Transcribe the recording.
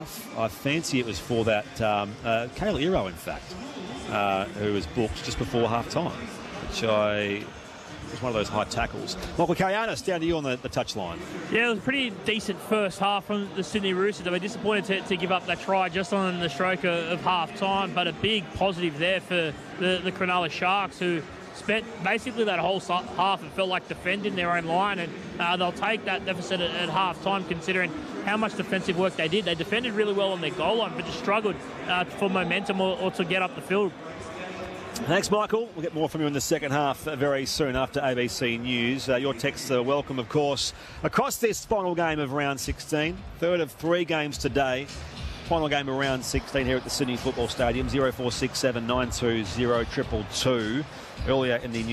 I fancy it was for that Kale Iro, in fact, who was booked just before half-time, which was one of those high tackles. Michael Karayannis, down to you on the touchline. Yeah, it was a pretty decent first half from the Sydney Roosters. They were disappointed to give up that try just on the stroke of half-time, but a big positive there for the Cronulla Sharks, who spent basically that whole half, it felt like, defending their own line, and they'll take that deficit at half-time, considering how much defensive work they did. They defended really well on their goal line, but just struggled for momentum or to get up the field. Thanks, Michael. We'll get more from you in the second half very soon after ABC News. Your texts are welcome, of course, across this final game of round 16. Third of 3 games today. Final game of round 16 here at the Sydney Football Stadium. 0467 920 222. Earlier in the